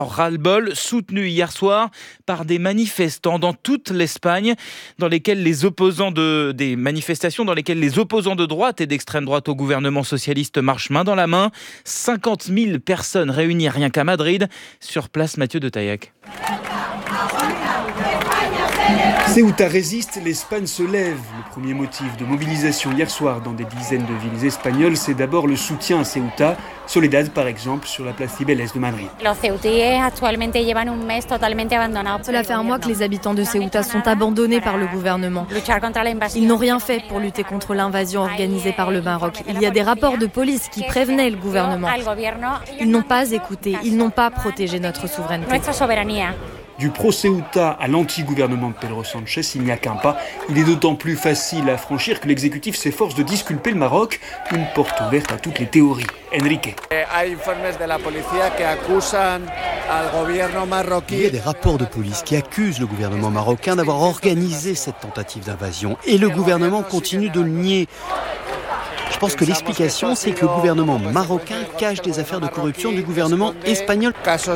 ras-le-bol soutenu hier soir par des manifestants dans toute l'Espagne, des manifestations dans lesquelles les opposants de droite et d'extrême droite au gouvernement socialiste marchent main dans la main. 50 000 personnes réunies rien qu'à Madrid. Sur place, Mathieu de Taillac. Ceuta résiste, l'Espagne se lève. Le premier motif de mobilisation hier soir dans des dizaines de villes espagnoles, c'est d'abord le soutien à Ceuta. Soledad, par exemple, sur la place Cibeles de Madrid. Cela fait un mois que les habitants de Ceuta sont abandonnés par le gouvernement. Ils n'ont rien fait pour lutter contre l'invasion organisée par le Maroc. Il y a des rapports de police qui prévenaient le gouvernement. Ils n'ont pas écouté, ils n'ont pas protégé notre souveraineté. Du pro-Ceuta à l'anti-gouvernement de Pedro Sánchez, il n'y a qu'un pas. Il est d'autant plus facile à franchir que l'exécutif s'efforce de disculper le Maroc. Une porte ouverte à toutes les théories. Enrique. Il y a des rapports de police qui accusent le gouvernement marocain d'avoir organisé cette tentative d'invasion. Et le gouvernement continue de le nier. Je pense que l'explication, c'est que le gouvernement marocain cache des affaires de corruption du gouvernement espagnol.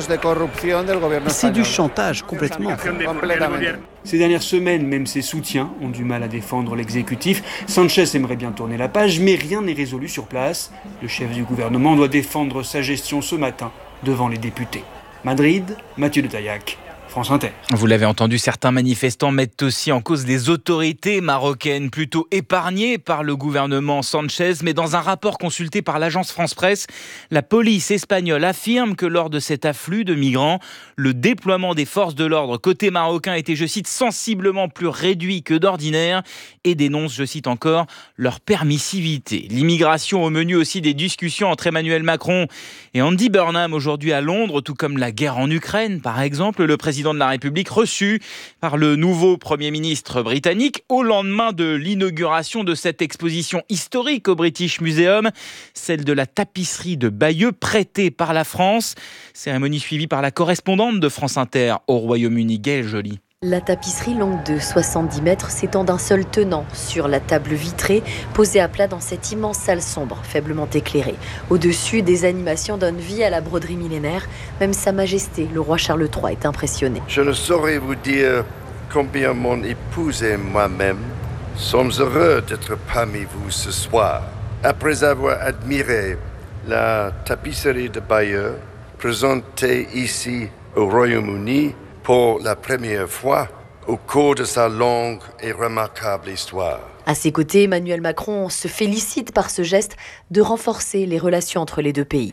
C'est du chantage, complètement. Ces dernières semaines, même ses soutiens ont du mal à défendre l'exécutif. Sánchez aimerait bien tourner la page, mais rien n'est résolu sur place. Le chef du gouvernement doit défendre sa gestion ce matin devant les députés. Madrid, Mathieu de Taillac. France Inter. Vous l'avez entendu, certains manifestants mettent aussi en cause les autorités marocaines, plutôt épargnées par le gouvernement Sánchez. Mais dans un rapport consulté par l'agence France-Presse, la police espagnole affirme que lors de cet afflux de migrants, le déploiement des forces de l'ordre côté marocain était, je cite, sensiblement plus réduit que d'ordinaire et dénonce, je cite encore, leur permissivité. L'immigration au menu aussi des discussions entre Emmanuel Macron et Andy Burnham aujourd'hui à Londres, tout comme la guerre en Ukraine, par exemple. Le président de la République reçu par le nouveau Premier ministre britannique au lendemain de l'inauguration de cette exposition historique au British Museum, celle de la tapisserie de Bayeux prêtée par la France. Cérémonie suivie par la correspondante de France Inter au Royaume-Uni, Gaëlle Joly. La tapisserie longue de 70 mètres s'étend d'un seul tenant sur la table vitrée, posée à plat dans cette immense salle sombre, faiblement éclairée. Au-dessus, des animations donnent vie à la broderie millénaire. Même Sa Majesté, le roi Charles III, est impressionné. Je ne saurais vous dire combien mon épouse et moi-même sommes heureux d'être parmi vous ce soir. Après avoir admiré la tapisserie de Bayeux, présentée ici au Royaume-Uni, pour la première fois au cours de sa longue et remarquable histoire. À ses côtés, Emmanuel Macron se félicite par ce geste de renforcer les relations entre les deux pays.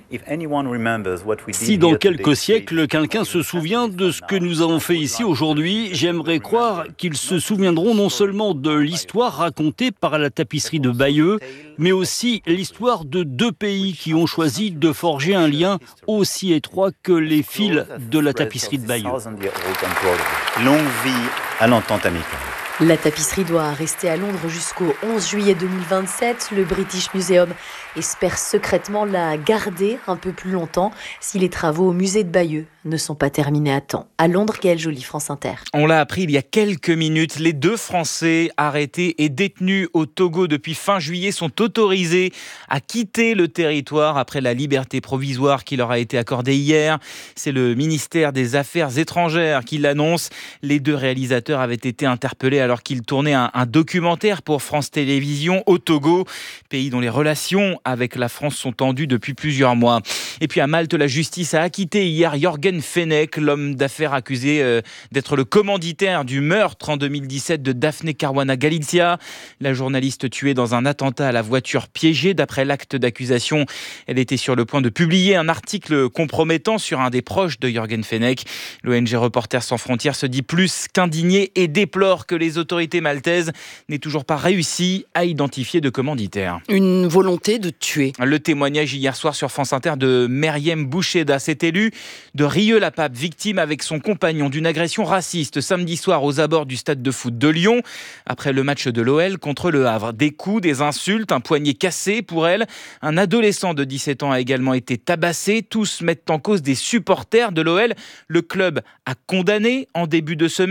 Si dans quelques siècles, quelqu'un se souvient de ce que nous avons fait ici aujourd'hui, j'aimerais croire qu'ils se souviendront non seulement de l'histoire racontée par la tapisserie de Bayeux, mais aussi l'histoire de deux pays qui ont choisi de forger un lien aussi étroit que les fils de la tapisserie de Bayeux. Longue vie à l'entente amicale. La tapisserie doit rester à Londres jusqu'au 11 juillet 2027. Le British Museum espère secrètement la garder un peu plus longtemps si les travaux au musée de Bayeux ne sont pas terminés à temps. À Londres, Gaëlle Joly, France Inter. On l'a appris il y a quelques minutes, les deux Français arrêtés et détenus au Togo depuis fin juillet sont autorisés à quitter le territoire après la liberté provisoire qui leur a été accordée hier. C'est le ministère des Affaires étrangères qui l'annonce. Les deux réalisateurs avaient été interpellés alors qu'ils tournaient un documentaire pour France Télévisions au Togo, pays dont les relations avec la France sont tendues depuis plusieurs mois. Et puis à Malte, la justice a acquitté hier Jürgen Fenech, l'homme d'affaires accusé d'être le commanditaire du meurtre en 2017 de Daphne Caruana Galizia, la journaliste tuée dans un attentat à la voiture piégée. D'après l'acte d'accusation, elle était sur le point de publier un article compromettant sur un des proches de Jürgen Fenech. L'ONG Reporters sans frontières se dit plus qu'indignée et déplore que les autorités maltaises n'aient toujours pas réussi à identifier de commanditaire. Une volonté de tuer. Le témoignage hier soir sur France Inter de Meriem Boucheda, cet élu de Rieux-la-Pape, victime avec son compagnon d'une agression raciste samedi soir aux abords du stade de foot de Lyon, après le match de l'OL contre le Havre. Des coups, des insultes, un poignet cassé pour elle. Un adolescent de 17 ans a également été tabassé. Tous mettent en cause des supporters de l'OL. Le club a condamné en début de semaine et indique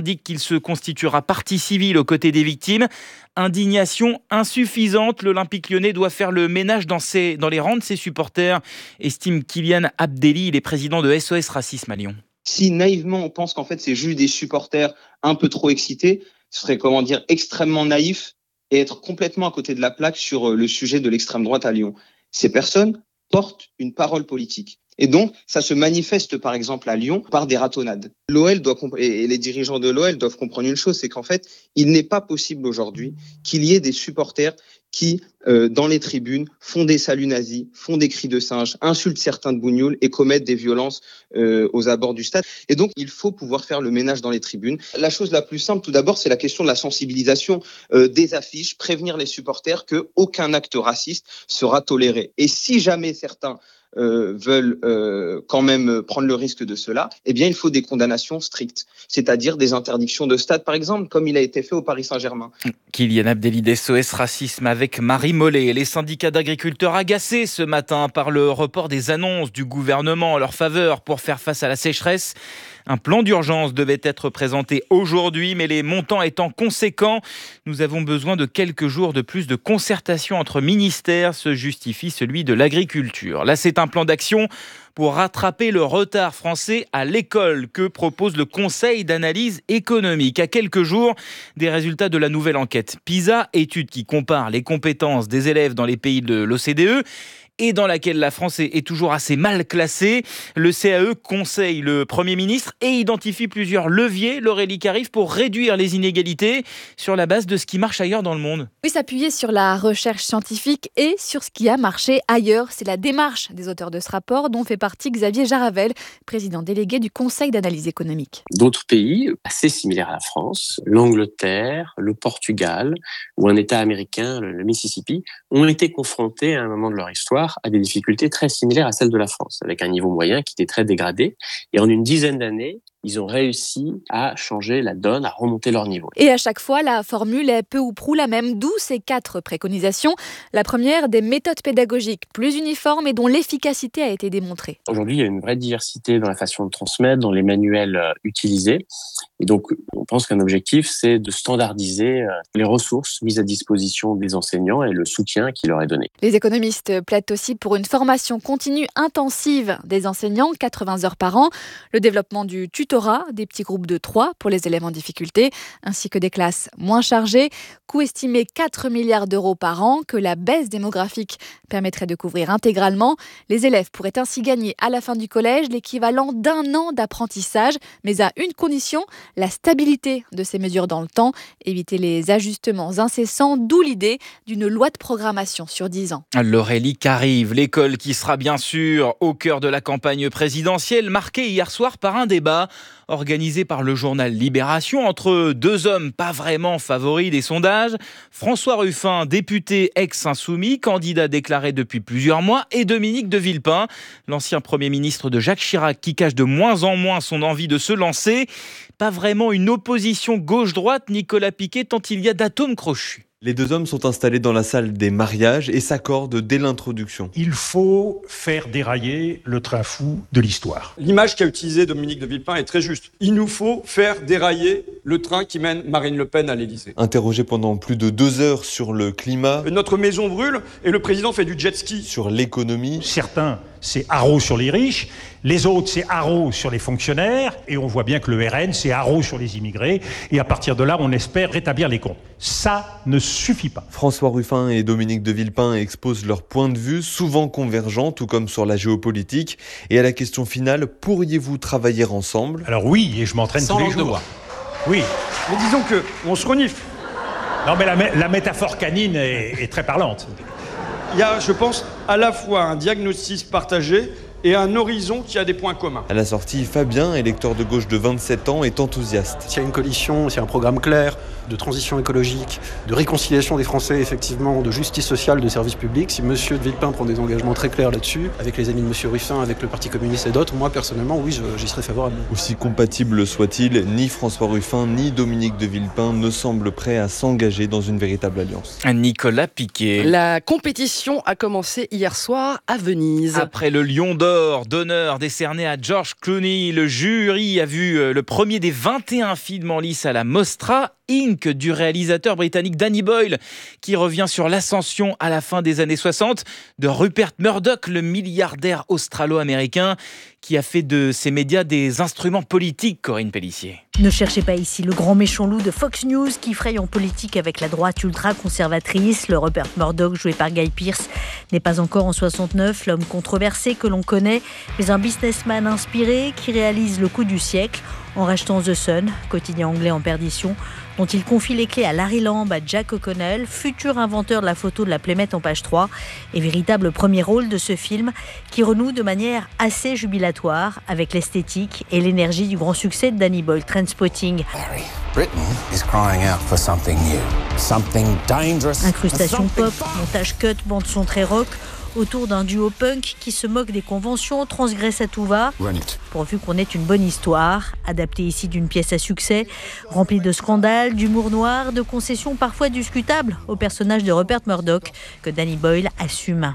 indique qu'il se constituera partie civile aux côtés des victimes. Indignation insuffisante, l'Olympique lyonnais doit faire le ménage dans les rangs de ses supporters, estime Kylian Abdelli, il est président de SOS Racisme à Lyon. Si naïvement on pense qu'en fait c'est juste des supporters un peu trop excités, ce serait extrêmement naïf et être complètement à côté de la plaque sur le sujet de l'extrême droite à Lyon. Ces personnes portent une parole politique. Et donc, ça se manifeste par exemple à Lyon par des ratonnades. L'OL et les dirigeants de l'OL doivent comprendre une chose, c'est qu'en fait, il n'est pas possible aujourd'hui qu'il y ait des supporters qui, dans les tribunes, font des saluts nazis, font des cris de singe, insultent certains de Bougnoul et commettent des violences aux abords du stade. Et donc, il faut pouvoir faire le ménage dans les tribunes. La chose la plus simple, tout d'abord, c'est la question de la sensibilisation des affiches, prévenir les supporters qu'aucun acte raciste sera toléré. Et si jamais certains veulent quand même prendre le risque de cela, eh bien, il faut des condamnations strictes, c'est-à-dire des interdictions de stade, par exemple, comme il a été fait au Paris Saint-Germain. Kylian Abdelli d'SOS Racisme avec Marie Mollet. Les syndicats d'agriculteurs agacés ce matin par le report des annonces du gouvernement en leur faveur pour faire face à la sécheresse. Un plan d'urgence devait être présenté aujourd'hui, mais les montants étant conséquents, nous avons besoin de quelques jours de plus de concertation entre ministères, se justifie celui de l'agriculture. Là, c'est un plan d'action pour rattraper le retard français à l'école que propose le Conseil d'analyse économique. À quelques jours des résultats de la nouvelle enquête PISA, étude qui compare les compétences des élèves dans les pays de l'OCDE, et dans laquelle la France est toujours assez mal classée. Le CAE conseille le Premier ministre et identifie plusieurs leviers, Laurélie Carif, pour réduire les inégalités sur la base de ce qui marche ailleurs dans le monde. Oui, s'appuyer sur la recherche scientifique et sur ce qui a marché ailleurs. C'est la démarche des auteurs de ce rapport dont fait partie Xavier Jaravel, président délégué du Conseil d'analyse économique. D'autres pays assez similaires à la France, l'Angleterre, le Portugal ou un État américain, le Mississippi, ont été confrontés à un moment de leur histoire à des difficultés très similaires à celles de la France, avec un niveau moyen qui était très dégradé. Et en une dizaine d'années, ils ont réussi à changer la donne, à remonter leur niveau. Et à chaque fois, la formule est peu ou prou la même, d'où ces 4 préconisations. La première, des méthodes pédagogiques plus uniformes et dont l'efficacité a été démontrée. Aujourd'hui, il y a une vraie diversité dans la façon de transmettre, dans les manuels utilisés. Et donc, on pense qu'un objectif, c'est de standardiser les ressources mises à disposition des enseignants et le soutien qui leur est donné. Les économistes plaident aussi pour une formation continue intensive des enseignants, 80 heures par an, le développement du tutorat, des petits groupes de 3 pour les élèves en difficulté, ainsi que des classes moins chargées. Coût estimé 4 milliards d'euros par an que la baisse démographique permettrait de couvrir intégralement. Les élèves pourraient ainsi gagner à la fin du collège l'équivalent d'1 an d'apprentissage, mais à une condition, la stabilité de ces mesures dans le temps, éviter les ajustements incessants, d'où l'idée d'une loi de programmation sur 10 ans. Laurélie Carif, l'école qui sera bien sûr au cœur de la campagne présidentielle, marquée hier soir par un débat organisé par le journal Libération entre 2 hommes pas vraiment favoris des sondages. François Ruffin, député ex-insoumis, candidat déclaré depuis plusieurs mois, et Dominique de Villepin, l'ancien Premier ministre de Jacques Chirac, qui cache de moins en moins son envie de se lancer. Pas vraiment une opposition gauche-droite, Nicolas Piquet, tant il y a d'atomes crochus. Les 2 hommes sont installés dans la salle des mariages et s'accordent dès l'introduction. Il faut faire dérailler le train fou de l'histoire. L'image qu'a utilisée Dominique de Villepin est très juste. Il nous faut faire dérailler le train qui mène Marine Le Pen à l'Élysée. Interrogé pendant plus de 2 heures sur le climat. Notre maison brûle et le président fait du jet ski. Sur l'économie. Certains, c'est haro sur les riches. Les autres, c'est haro sur les fonctionnaires. Et on voit bien que le RN, c'est haro sur les immigrés. Et à partir de là, on espère rétablir les comptes. Ça ne suffit pas. François Ruffin et Dominique de Villepin exposent leurs points de vue, souvent convergents, tout comme sur la géopolitique. Et à la question finale, pourriez-vous travailler ensemble ? Alors oui, et je m'entraîne tous les jours. Oui. Mais disons qu'on se renifle. Non, mais la métaphore canine est très parlante. Il y a, je pense, à la fois un diagnostic partagé et un horizon qui a des points communs. À la sortie, Fabien, électeur de gauche de 27 ans, est enthousiaste. S'il y a une coalition, s'il y a un programme clair, de transition écologique, de réconciliation des Français, effectivement, de justice sociale, de services publics. Si M. de Villepin prend des engagements très clairs là-dessus, avec les amis de M. Ruffin, avec le Parti communiste et d'autres, moi personnellement, oui, j'y serais favorable. Aussi compatible soit-il, ni François Ruffin ni Dominique de Villepin ne semblent prêts à s'engager dans une véritable alliance. Nicolas Piquet. La compétition a commencé hier soir à Venise. Après le Lion d'honneur décerné à George Clooney, le jury a vu le premier des 21 films en lice à la Mostra, Inc. du réalisateur britannique Danny Boyle, qui revient sur l'ascension à la fin des années 60 de Rupert Murdoch, le milliardaire australo-américain qui a fait de ses médias des instruments politiques, Corinne Pellissier. Ne cherchez pas ici le grand méchant loup de Fox News qui fraye en politique avec la droite ultra-conservatrice. Le Rupert Murdoch, joué par Guy Pearce, n'est pas encore en 69 l'homme controversé que l'on connaît, mais un businessman inspiré qui réalise le coup du siècle en rachetant The Sun, quotidien anglais en perdition, dont il confie les clés à Larry Lamb, à Jack O'Connell, futur inventeur de la photo de la Playmate en page 3, et véritable premier rôle de ce film qui renoue de manière assez jubilatoire avec l'esthétique et l'énergie du grand succès de Danny Boyle, Trainspotting. Britain is crying out for something new, something dangerous. Incrustation pop, montage cut, bande-son très rock, autour d'un duo punk qui se moque des conventions, transgresse à tout va, pourvu qu'on ait une bonne histoire, adaptée ici d'une pièce à succès, remplie de scandales, d'humour noir, de concessions parfois discutables au personnage de Rupert Murdoch que Danny Boyle assume.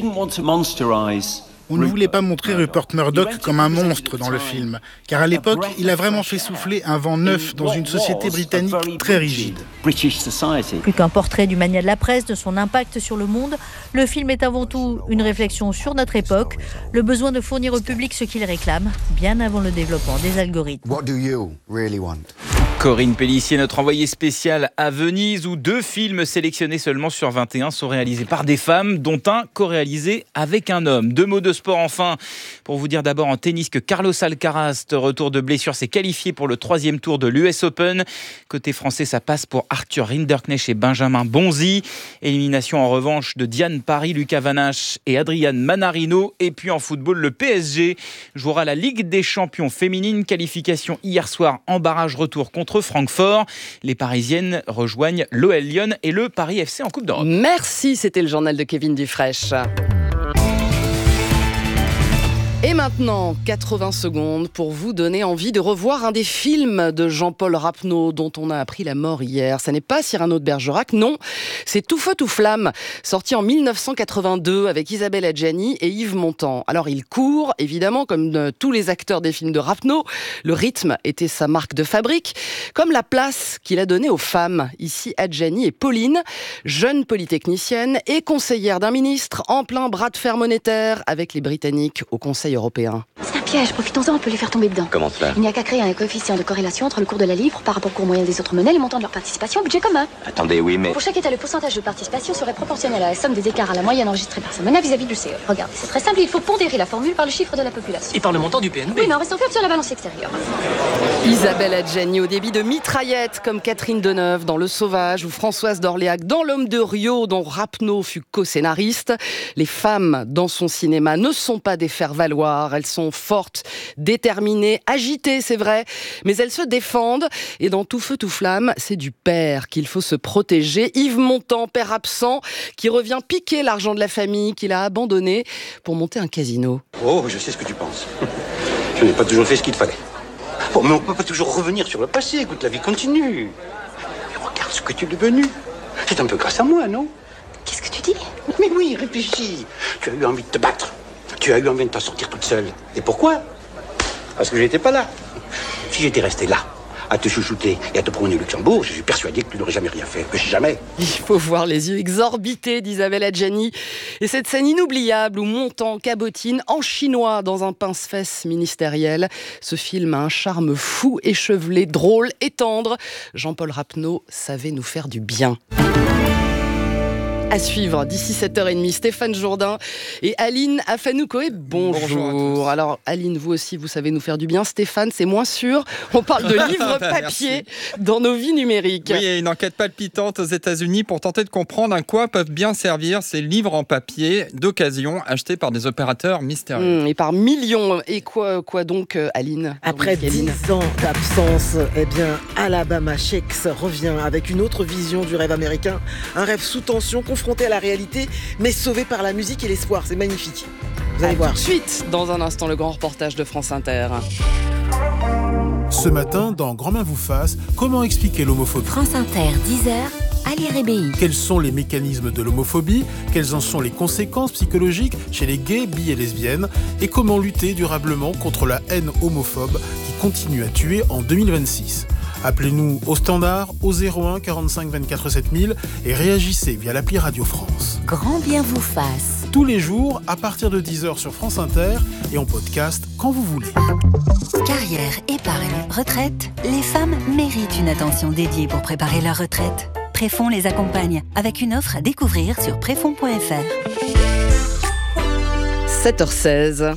On ne voulait pas montrer Rupert Murdoch comme un monstre dans le film, car à l'époque, il a vraiment fait souffler un vent neuf dans une société britannique très rigide. Plus qu'un portrait du mania de la presse, de son impact sur le monde, le film est avant tout une réflexion sur notre époque, le besoin de fournir au public ce qu'il réclame, bien avant le développement des algorithmes. Corinne Pellissier, notre envoyée spéciale à Venise, où 2 films sélectionnés seulement sur 21 sont réalisés par des femmes, dont un co-réalisé avec un homme. 2 mots de sport enfin, pour vous dire d'abord en tennis que Carlos Alcaraz, de retour de blessure, s'est qualifié pour le 3e tour de l'US Open. Côté français, ça passe pour Arthur Rinderknecht et Benjamin Bonzi. Élimination en revanche de Diane Paris, Lucas Van Hache et Adriane Manarino. Et puis en football, le PSG jouera la Ligue des Champions féminine. Qualification hier soir en barrage retour contre Francfort. Les Parisiennes rejoignent l'OL Lyon et le Paris FC en Coupe d'Europe. Merci, c'était le journal de Kevin Dufraîche. Et maintenant, 80 secondes pour vous donner envie de revoir un des films de Jean-Paul Rapneau dont on a appris la mort hier. Ça n'est pas Cyrano de Bergerac, non, c'est Tout feu, tout flamme, sorti en 1982 avec Isabelle Adjani et Yves Montand. Alors il court, évidemment, comme tous les acteurs des films de Rapneau. Le rythme était sa marque de fabrique, comme la place qu'il a donnée aux femmes. Ici, Adjani et Pauline, jeune polytechnicienne et conseillère d'un ministre en plein bras de fer monétaire avec les Britanniques au Conseil européen. C'est un piège, profitons-en, on peut les faire tomber dedans. Comment cela ? Il n'y a qu'à créer un coefficient de corrélation entre le cours de la livre par rapport au cours moyen des autres monnaies, le montant de leur participation au budget commun. Attendez, oui, mais... Pour chaque État, le pourcentage de participation serait proportionnel à la somme des écarts à la moyenne enregistrée par sa monnaie vis-à-vis du CE. Regardez, c'est très simple, il faut pondérer la formule par le chiffre de la population. Et par le montant du PNB. Oui, mais en restant ferme sur la balance extérieure. Isabelle Adjani au débit de mitraillette comme Catherine Deneuve dans Le Sauvage ou Françoise d'Orléac dans L'Homme de Rio dont Rapneau fut co-scénariste. Les femmes dans son cinéma ne sont pas des faire-valoir, elles sont fortes, déterminées, agitées, c'est vrai, mais elles se défendent et dans Tout feu, tout flamme, c'est du père qu'il faut se protéger. Yves Montand, père absent, qui revient piquer l'argent de la famille qu'il a abandonné pour monter un casino. Oh, je sais ce que tu penses. Je n'ai pas toujours fait ce qu'il fallait. Bon, mais on ne peut pas toujours revenir sur le passé. Écoute, la vie continue. Mais regarde ce que tu es devenu. C'est un peu grâce à moi, non? Qu'est-ce que tu dis? Mais oui, réfléchis. Tu as eu envie de te battre. Tu as eu envie de t'en sortir toute seule. Et pourquoi? Parce que je n'étais pas là. Si j'étais resté là, à te chouchouter et à te promener au Luxembourg, je suis persuadé que tu n'aurais jamais rien fait. Jamais. Il faut voir les yeux exorbités d'Isabelle Adjani. Et cette scène inoubliable où Montand cabotine en chinois dans un pince-fesses ministériel. Ce film a un charme fou, échevelé, drôle et tendre. Jean-Paul Rapneau savait nous faire du bien. À suivre d'ici 7h30, Stéphane Jourdain et Aline Afanoukoé. Bonjour. Alors Aline, vous aussi, vous savez nous faire du bien. Stéphane, c'est moins sûr. On parle de livres papier dans nos vies numériques. Oui, il y a une enquête palpitante aux États-Unis pour tenter de comprendre à quoi peuvent bien servir ces livres en papier d'occasion achetés par des opérateurs mystérieux. Et par millions. Et quoi donc, Aline? Après 10 ans d'absence, Alabama Shakes revient avec une autre vision du rêve américain. Un rêve sous tension, confronté à la réalité, mais sauvé par la musique et l'espoir. C'est magnifique. Vous allez voir. Tout de suite, dans un instant, le grand reportage de France Inter. Ce matin, dans Grand Main vous fasse, comment expliquer l'homophobie? France Inter, 10h, Ali Rébéi. Quels sont les mécanismes de l'homophobie? Quelles en sont les conséquences psychologiques chez les gays, bi et lesbiennes? Et comment lutter durablement contre la haine homophobe qui continue à tuer en 2026? Appelez-nous au standard au 01 45 24 7000 et réagissez via l'appli Radio France. Grand bien vous fasse. Tous les jours, à partir de 10h sur France Inter et en podcast quand vous voulez. Carrière, épargne, retraite, les femmes méritent une attention dédiée pour préparer leur retraite. Préfond les accompagne avec une offre à découvrir sur préfond.fr. 7h16.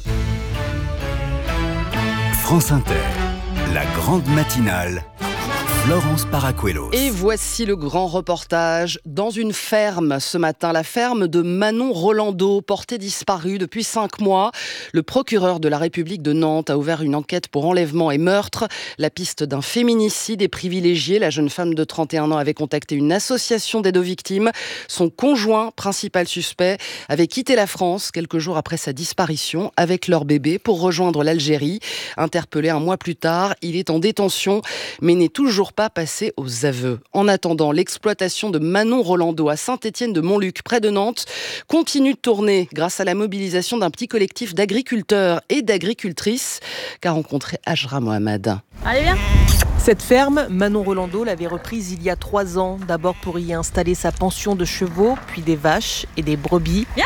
France Inter, la grande matinale. Florence Paracuelos. Et voici le grand reportage dans une ferme ce matin, la ferme de Manon Rolando, portée disparue depuis 5 mois. Le procureur de la République de Nantes a ouvert une enquête pour enlèvement et meurtre. La piste d'un féminicide est privilégiée. La jeune femme de 31 ans avait contacté une association d'aide aux victimes. Son conjoint, principal suspect, avait quitté la France quelques jours après sa disparition avec leur bébé pour rejoindre l'Algérie. Interpellé un mois plus tard, il est en détention mais n'est toujours pas passé aux aveux. En attendant, l'exploitation de Manon Rolando à Saint-Étienne-de-Montluc, près de Nantes, continue de tourner grâce à la mobilisation d'un petit collectif d'agriculteurs et d'agricultrices qu'a rencontré Ajra Mohamed. Allez, viens. Cette ferme, Manon Rolando l'avait reprise il y a 3 ans, d'abord pour y installer sa pension de chevaux, puis des vaches et des brebis. Viens.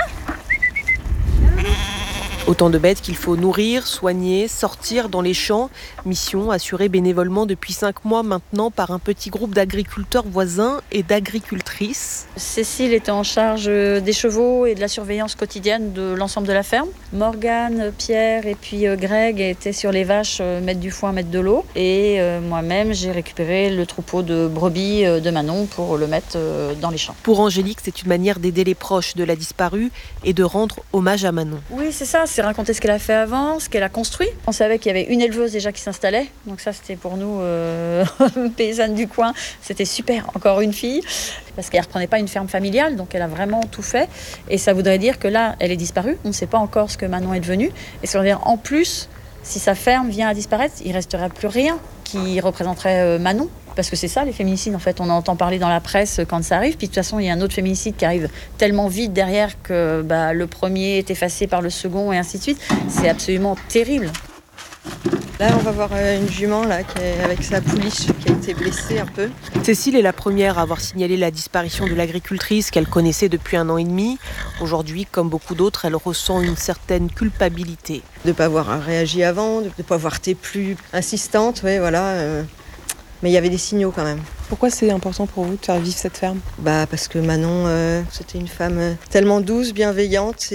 Autant de bêtes qu'il faut nourrir, soigner, sortir dans les champs. Mission assurée bénévolement depuis 5 mois maintenant par un petit groupe d'agriculteurs voisins et d'agricultrices. Cécile était en charge des chevaux et de la surveillance quotidienne de l'ensemble de la ferme. Morgane, Pierre et puis Greg étaient sur les vaches, mettre du foin, mettre de l'eau. Et moi-même, j'ai récupéré le troupeau de brebis de Manon pour le mettre dans les champs. Pour Angélique, c'est une manière d'aider les proches de la disparue et de rendre hommage à Manon. Oui, c'est ça. C'est raconter ce qu'elle a fait avant, ce qu'elle a construit. On savait qu'il y avait une éleveuse déjà qui s'installait, donc ça c'était pour nous paysannes du coin, c'était super, encore une fille, parce qu'elle ne reprenait pas une ferme familiale, donc elle a vraiment tout fait, et ça voudrait dire que là elle est disparue, on ne sait pas encore ce que Manon est devenue, et ça veut dire en plus, si sa ferme vient à disparaître, il ne resterait plus rien qui représenterait Manon. Parce que c'est ça, les féminicides, en fait, on entend parler dans la presse quand ça arrive, puis de toute façon, il y a un autre féminicide qui arrive tellement vite derrière que le premier est effacé par le second et ainsi de suite. C'est absolument terrible. Là, on va voir une jument là, qui est avec sa pouliche qui a été blessée un peu. Cécile est la première à avoir signalé la disparition de l'agricultrice qu'elle connaissait depuis 1 an et demi. Aujourd'hui, comme beaucoup d'autres, elle ressent une certaine culpabilité. De ne pas avoir réagi avant, de ne pas avoir été plus insistante, ouais, voilà. Mais il y avait des signaux quand même. Pourquoi c'est important pour vous de faire vivre cette ferme ? Parce que Manon, c'était une femme tellement douce, bienveillante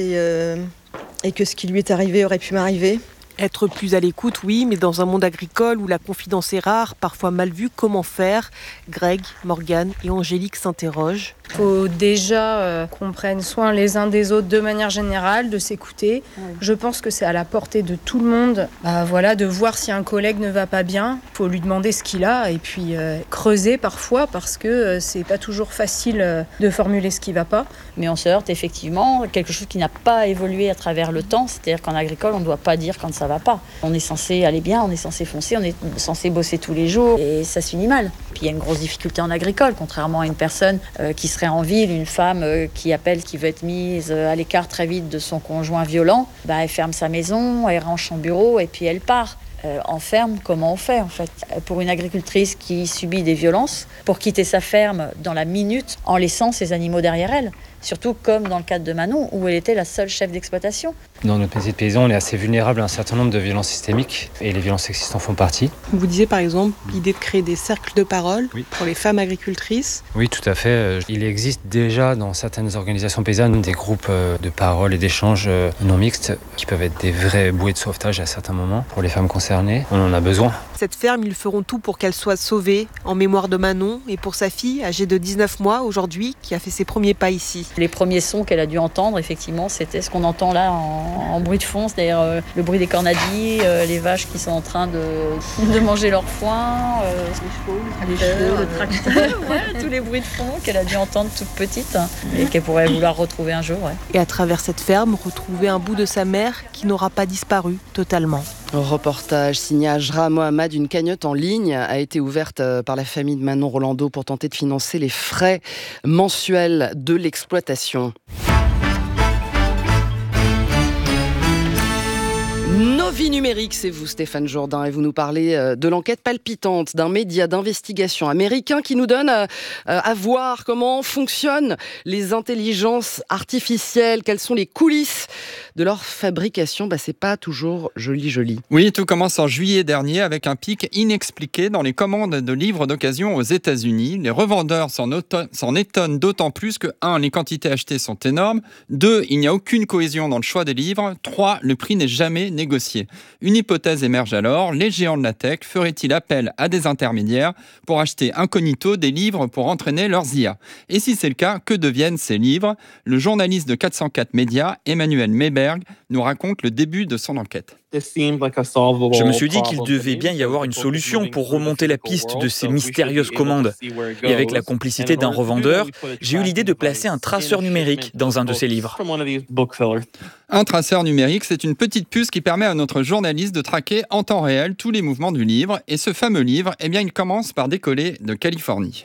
et que ce qui lui est arrivé aurait pu m'arriver. Être plus à l'écoute, oui, mais dans un monde agricole où la confidence est rare, parfois mal vue, comment faire ? Greg, Morgane et Angélique s'interrogent. Il faut déjà qu'on prenne soin les uns des autres de manière générale, de s'écouter. Oui. Je pense que c'est à la portée de tout le monde de voir si un collègue ne va pas bien. Il faut lui demander ce qu'il a et puis creuser parfois parce que c'est pas toujours facile de formuler ce qui va pas. Mais on se heurte effectivement quelque chose qui n'a pas évolué à travers le temps. C'est-à-dire qu'en agricole, on ne doit pas dire quand ça va pas. On est censé aller bien, on est censé foncer, on est censé bosser tous les jours et ça se finit mal. Puis il y a une grosse difficulté en agricole, contrairement à une personne qui serait en ville, une femme qui appelle, qui veut être mise à l'écart très vite de son conjoint violent, elle ferme sa maison, elle range son bureau et puis elle part. En ferme, comment on fait en fait ? Pour une agricultrice qui subit des violences, pour quitter sa ferme dans la minute en laissant ses animaux derrière elle, Surtout comme dans le cadre de Manon, où elle était la seule chef d'exploitation. Dans notre métier de paysan, on est assez vulnérable à un certain nombre de violences systémiques et les violences sexistes en font partie. Vous disiez par exemple l'idée de créer des cercles de parole pour les femmes agricultrices. Oui, tout à fait. Il existe déjà dans certaines organisations paysannes des groupes de parole et d'échanges non mixtes qui peuvent être des vrais bouées de sauvetage à certains moments pour les femmes concernées. On en a besoin. Cette ferme, ils feront tout pour qu'elle soit sauvée en mémoire de Manon et pour sa fille, âgée de 19 mois aujourd'hui, qui a fait ses premiers pas ici. Les premiers sons qu'elle a dû entendre, effectivement, c'était ce qu'on entend là en bruit de fond, c'est-à-dire le bruit des cornadis, les vaches qui sont en train de manger leur foin, les chevaux, le tracteur, tous les bruits de fond qu'elle a dû entendre toute petite et qu'elle pourrait vouloir retrouver un jour. Ouais. Et à travers cette ferme, retrouver un bout de sa mère qui n'aura pas disparu totalement. Reportage signé Ajra Mohamed. Une cagnotte en ligne a été ouverte par la famille de Manon Rolando pour tenter de financer les frais mensuels de l'exploitation. Nos vies numériques, c'est vous Stéphane Jourdain, et vous nous parlez de l'enquête palpitante d'un média d'investigation américain qui nous donne à voir comment fonctionnent les intelligences artificielles, quelles sont les coulisses de leur fabrication. C'est pas toujours joli. Oui, tout commence en juillet dernier avec un pic inexpliqué dans les commandes de livres d'occasion aux États-Unis. Les revendeurs s'en étonnent d'autant plus que 1. Les quantités achetées sont énormes, 2. Il n'y a aucune cohésion dans le choix des livres, 3. Le prix n'est jamais négocié. Une hypothèse émerge alors, les géants de la tech feraient-ils appel à des intermédiaires pour acheter incognito des livres pour entraîner leurs IA? Et si c'est le cas, que deviennent ces livres? Le journaliste de 404 Médias, Emmanuel Mayberg, nous raconte le début de son enquête. Je me suis dit qu'il devait bien y avoir une solution pour remonter la piste de ces mystérieuses commandes. Et avec la complicité d'un revendeur, j'ai eu l'idée de placer un traceur numérique dans un de ces livres. Un traceur numérique, c'est une petite puce qui permet à notre journaliste de traquer en temps réel tous les mouvements du livre. Et ce fameux livre, il commence par décoller de Californie.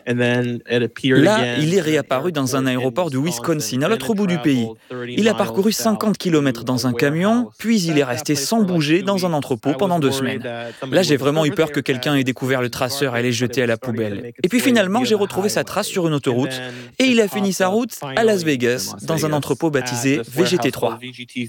Là, il est réapparu dans un aéroport du Wisconsin, à l'autre bout du pays. Il a parcouru 50 km dans un camion, puis il est resté sans bouger dans un entrepôt pendant 2 semaines. Là, j'ai vraiment eu peur que quelqu'un ait découvert le traceur et l'ait jeté à la poubelle. Et puis finalement, j'ai retrouvé sa trace sur une autoroute et il a fini sa route à Las Vegas, dans un entrepôt baptisé VGT3.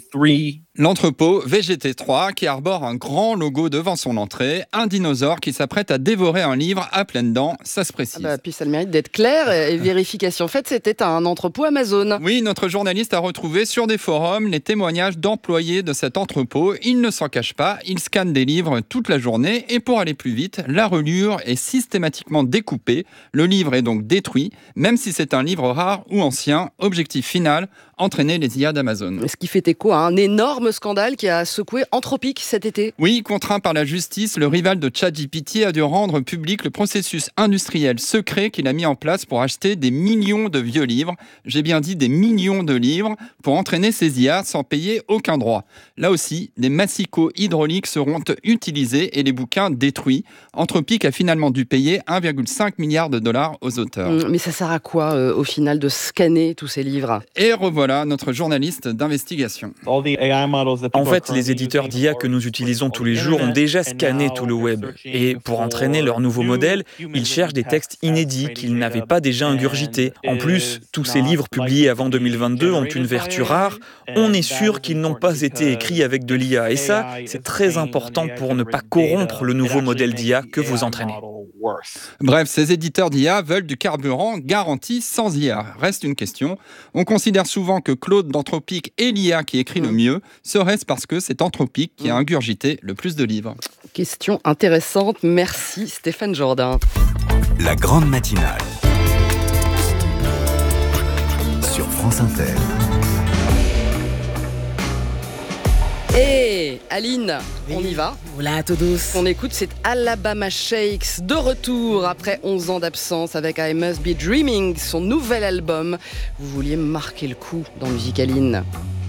L'entrepôt VGT3 qui arbore un grand logo devant son entrée, un dinosaure qui s'apprête à dévorer un livre à pleines dents, ça se précise. Puis ça le mérite d'être clair, et vérification faite, c'était un entrepôt Amazon. Oui, notre journaliste a retrouvé sur des forums les témoignages d'employés de cet entrepôt. Ils ne s'en cachent pas, ils scannent des livres toute la journée et pour aller plus vite, la reliure est systématiquement découpée. Le livre est donc détruit, même si c'est un livre rare ou ancien. Objectif final, entraîner les IA d'Amazon. Ce qui fait écho à un énorme scandale qui a secoué Anthropic cet été. Oui, contraint par la justice, le rival de ChatGPT a dû rendre public le processus industriel secret qu'il a mis en place pour acheter des millions de vieux livres. J'ai bien dit des millions de livres pour entraîner ces IA sans payer aucun droit. Là aussi, des massicots hydrauliques seront utilisés et les bouquins détruits. Anthropic a finalement dû payer 1,5 milliard de dollars aux auteurs. Mais ça sert à quoi au final de scanner tous ces livres? Et revoilà notre journaliste d'investigation. En fait, les éditeurs d'IA que nous utilisons tous les jours ont déjà scanné tout le web. Et pour entraîner leur nouveau modèle, ils cherchent des textes inédits qu'ils n'avaient pas déjà ingurgités. En plus, tous ces livres publiés avant 2022 ont une vertu rare. On est sûr qu'ils n'ont pas été écrits avec de l'IA. Et ça, c'est très important pour ne pas corrompre le nouveau modèle d'IA que vous entraînez. Bref, ces éditeurs d'IA veulent du carburant garanti sans IA. Reste une question. On considère souvent que Claude d'Anthropic est l'IA qui écrit le mieux. Serait-ce parce que c'est Anthropic qui a ingurgité le plus de livres? Question intéressante. Merci Stéphane Jourdain. La grande matinale sur France Inter. Et Aline, on y va. Voilà, à tout douce. On écoute, c'est Alabama Shakes, de retour après 11 ans d'absence avec I Must Be Dreaming, son nouvel album. Vous vouliez marquer le coup dans Musique Aline.